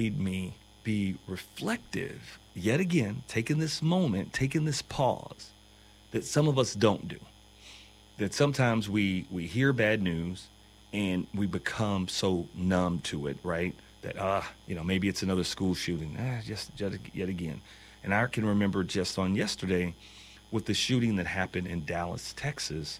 made me be reflective yet again, taking this moment, taking this pause that some of us don't do. That sometimes we hear bad news and we become so numb to it, right? That maybe it's another school shooting, just yet again. And I can remember just on yesterday with the shooting that happened in Dallas, Texas.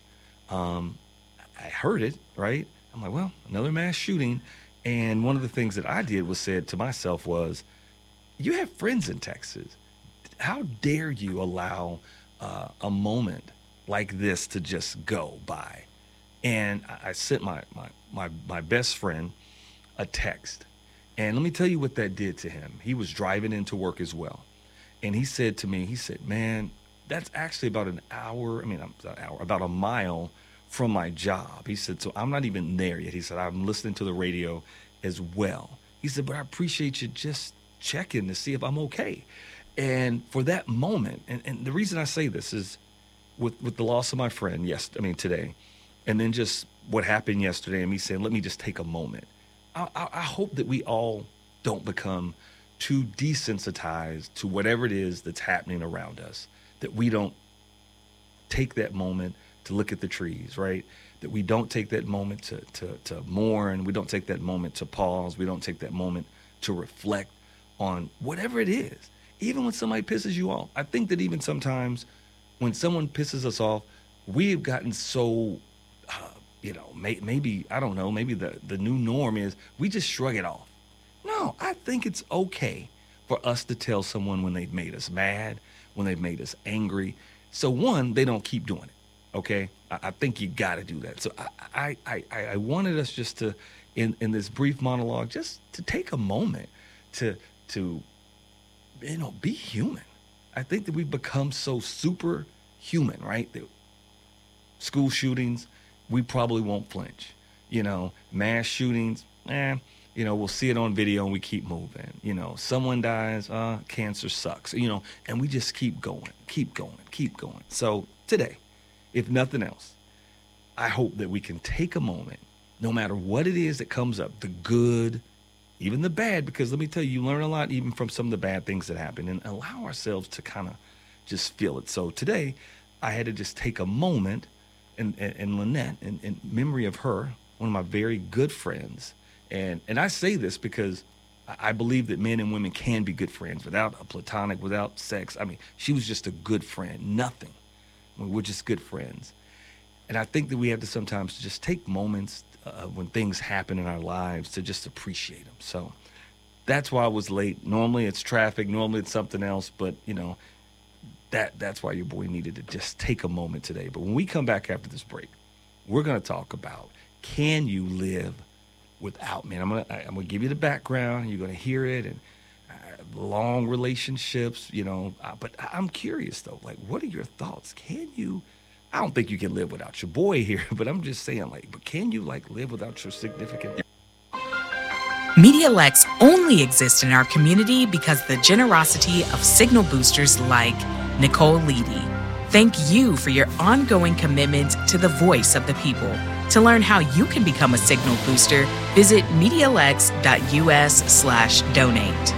I heard it, right? I'm like, well, another mass shooting. And one of the things that I did was said to myself was, you have friends in Texas. How dare you allow a moment like this to just go by? And I sent my best friend a text. And let me tell you what that did to him. He was driving into work as well. And he said to me, man, that's actually about about a mile from my job. He said, so I'm not even there yet. He said, I'm listening to the radio as well. He said, but I appreciate you just checking to see if I'm okay. And for that moment, and the reason I say this is with the loss of my friend, today, and then just what happened yesterday and me saying, let me just take a moment. I hope that we all don't become too desensitized to whatever it is that's happening around us, that we don't take that moment to look at the trees, right? That we don't take that moment to mourn. We don't take that moment to pause. We don't take that moment to reflect on whatever it is. Even when somebody pisses you off. I think that even sometimes when someone pisses us off, we've gotten so, maybe, I don't know, maybe the new norm is we just shrug it off. No, I think it's okay for us to tell someone when they've made us mad, when they've made us angry. So one, they don't keep doing it, okay? I think you got to do that. So I wanted us just to, in this brief monologue, just to take a moment to be human. I think that we've become so superhuman, right? That school shootings, we probably won't flinch. Mass shootings, we'll see it on video and we keep moving. Someone dies, cancer sucks, and we just keep going. So today, if nothing else, I hope that we can take a moment, no matter what it is that comes up, the good, even the bad, because let me tell you, you learn a lot even from some of the bad things that happen, and allow ourselves to kind of just feel it. So today, I had to just take a moment, and Lynette, in memory of her, one of my very good friends, and I say this because I believe that men and women can be good friends without a platonic, without sex. She was just a good friend, nothing. We're just good friends. And I think that we have to sometimes just take moments when things happen in our lives to just appreciate them. So that's why I was late. Normally it's traffic. Normally it's something else. But, that's why your boy needed to just take a moment today. But when we come back after this break, we're going to talk about, can you live without, man? I'm gonna give you the background. You're going to hear it. And long relationships, but I'm curious, though. Like, what are your thoughts? Can you... I don't think you can live without your boy here, but I'm just saying, but can you, live without your significant... Media Lex only exists in our community because the generosity of signal boosters like Nicole Leedy. Thank you for your ongoing commitment to the voice of the people. To learn how you can become a signal booster, visit MediaLex.us/donate.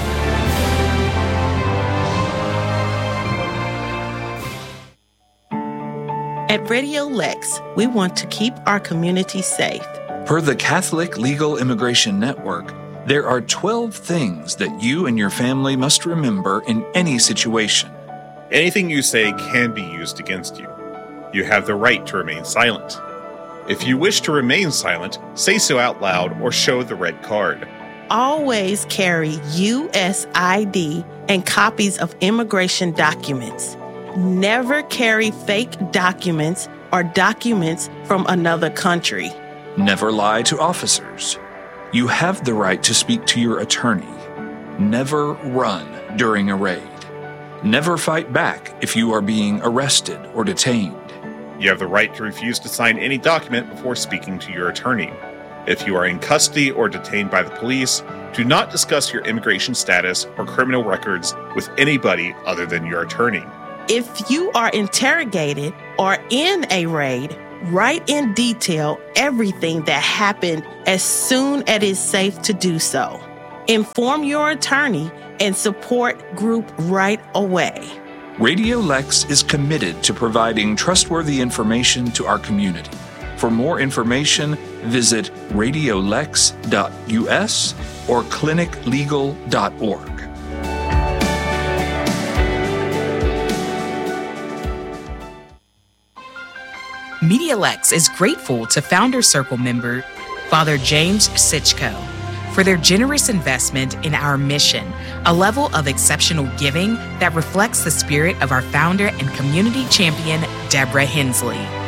At Radio Lex, we want to keep our community safe. Per the Catholic Legal Immigration Network, there are 12 things that you and your family must remember in any situation. Anything you say can be used against you. You have the right to remain silent. If you wish to remain silent, say so out loud or show the red card. Always carry U.S. ID and copies of immigration documents. Never carry fake documents or documents from another country. Never lie to officers. You have the right to speak to your attorney. Never run during a raid. Never fight back if you are being arrested or detained. You have the right to refuse to sign any document before speaking to your attorney. If you are in custody or detained by the police, do not discuss your immigration status or criminal records with anybody other than your attorney. If you are interrogated or in a raid, write in detail everything that happened as soon as it's safe to do so. Inform your attorney and support group right away. Radio Lex is committed to providing trustworthy information to our community. For more information, visit radiolex.us or cliniclegal.org. MediaLex is grateful to Founder Circle member Father James Sitchko for their generous investment in our mission, a level of exceptional giving that reflects the spirit of our founder and community champion, Deborah Hensley.